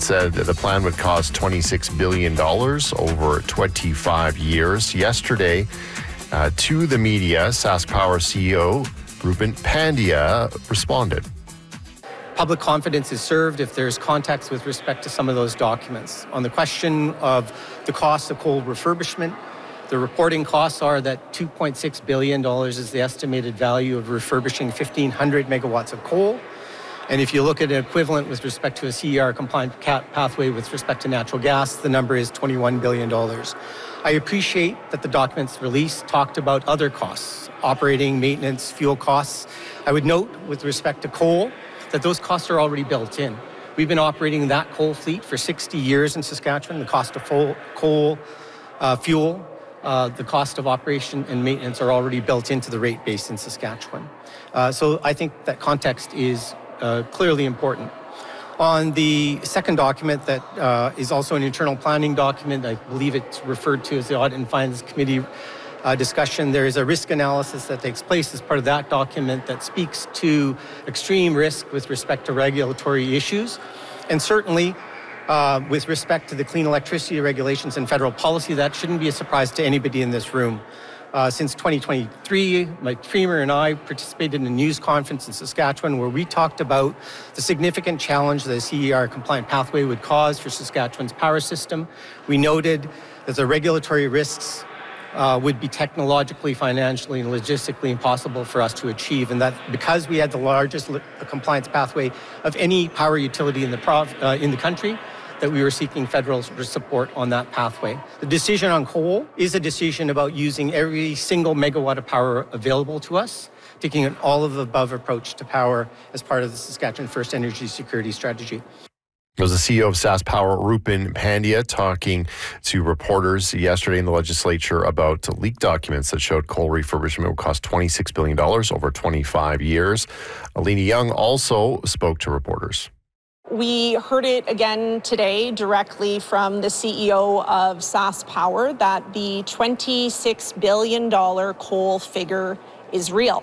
said that the plan would cost $26 billion over 25 years. Yesterday, to the media, SaskPower CEO Roopen Pandya responded. Public confidence is served if there's context with respect to some of those documents. On the question of the cost of coal refurbishment, the reporting costs are that $2.6 billion is the estimated value of refurbishing 1,500 megawatts of coal. And if you look at an equivalent with respect to a CER-compliant pathway with respect to natural gas, the number is $21 billion. I appreciate that the documents released talked about other costs, operating, maintenance, fuel costs. I would note with respect to coal that those costs are already built in. We've been operating that coal fleet for 60 years in Saskatchewan. The cost of coal, fuel, the cost of operation and maintenance are already built into the rate base in Saskatchewan. So I think that context is clearly important. On the second document that is also an internal planning document, I believe it's referred to as the Audit and Finance Committee discussion, there is a risk analysis that takes place as part of that document that speaks to extreme risk with respect to regulatory issues. And certainly, with respect to the clean electricity regulations and federal policy, that shouldn't be a surprise to anybody in this room. Since 2023, my Premier and I participated in a news conference in Saskatchewan where we talked about the significant challenge that a CER-compliant pathway would cause for Saskatchewan's power system. We noted that the regulatory risks would be technologically, financially, and logistically impossible for us to achieve, and that because we had the largest compliance pathway of any power utility in the country, that we were seeking federal support on that pathway. The decision on coal is a decision about using every single megawatt of power available to us, taking an all-of-the-above approach to power as part of the Saskatchewan First Energy Security Strategy. It was the CEO of SaskPower, Roopen Pandya, talking to reporters yesterday in the legislature about leaked documents that showed coal refurbishment would cost $26 billion over 25 years. Alina Young also spoke to reporters. We heard it again today directly from the CEO of SaskPower that the $26 billion coal figure is real.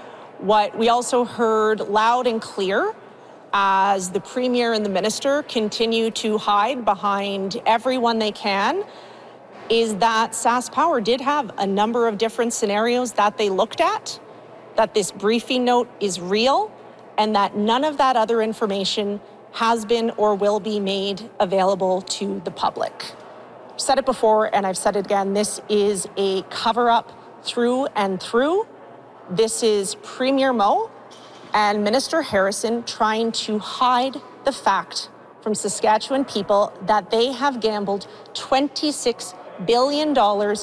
What we also heard loud and clear as the Premier and the Minister continue to hide behind everyone they can is that SaskPower did have a number of different scenarios that they looked at, that this briefing note is real, and that none of that other information has been or will be made available to the public. I've said it before and I've said it again, this is a cover-up through and through. This is Premier Moe and Minister Harrison trying to hide the fact from Saskatchewan people that they have gambled $26 billion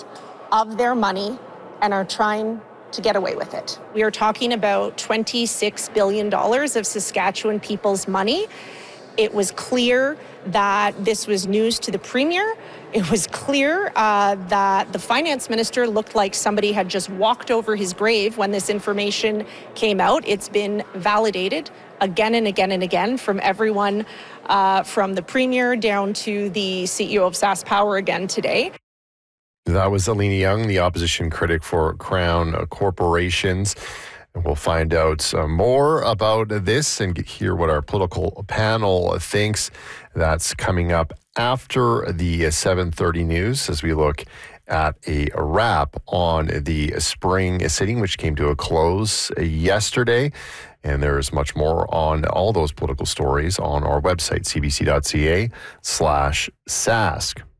of their money and are trying to get away with it. We are talking about $26 billion of Saskatchewan people's money. It was clear that this was news to the Premier. It was clear that the Finance Minister looked like somebody had just walked over his grave when this information came out. It's been validated again and again and again from everyone, from the Premier down to the CEO of SaskPower again today. That was Alina Young, the opposition critic for Crown Corporations. And we'll find out more about this and hear what our political panel thinks. That's coming up after the 7:30 news as we look at a wrap on the spring sitting, which came to a close yesterday. And there's much more on all those political stories on our website, cbc.ca/sask.